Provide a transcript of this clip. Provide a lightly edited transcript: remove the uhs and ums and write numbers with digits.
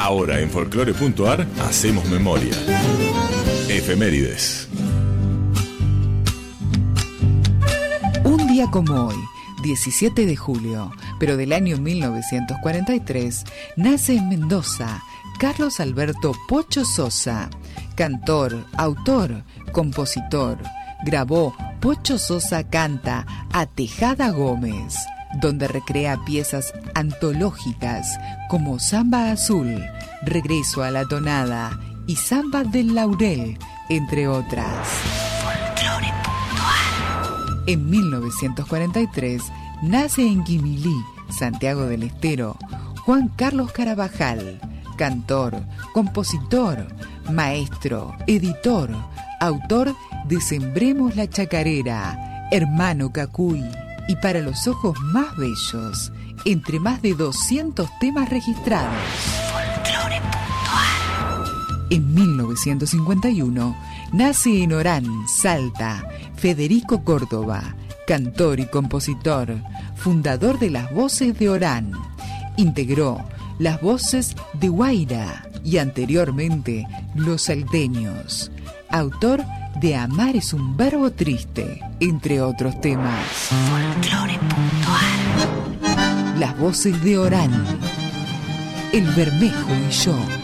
Ahora en Folclore.ar hacemos memoria. Efemérides. Un día como hoy, 17 de julio, pero del año 1943, nace en Mendoza Carlos Alberto Pocho Sosa, cantor, autor, compositor. Grabó Pocho Sosa Canta a Tejada Gómez, donde recrea piezas antológicas como Samba Azul, Regreso a la Tonada y Samba del Laurel, entre otras. En 1943 nace en Guimilí, Santiago del Estero, Juan Carlos Carabajal, cantor, compositor, maestro, editor, autor de Sembremos la Chacarera, Hermano Cacuy y Para los Ojos Más Bellos, entre más de 200 temas registrados. En 1951 nace en Orán, Salta, Federico Córdoba, cantor y compositor, fundador de Las Voces de Orán. Integró Las Voces de Guaira y anteriormente Los Salteños. Autor de Amar es un verbo triste, entre otros temas. Las Voces de Orán. El Bermejo y yo.